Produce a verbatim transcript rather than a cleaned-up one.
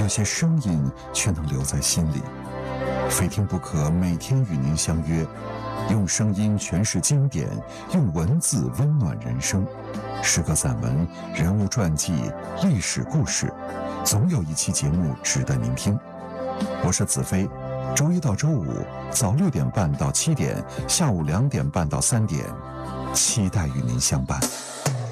些声音却能留在心里。非听不可，每天与您相约，用声音诠释经典，用文字温暖人生。诗歌散文、人物传记、历史故事，总有一期节目值得您听。我是子飞，周一到周五早六点半到七点，下午两点半到三点，期待与您相伴。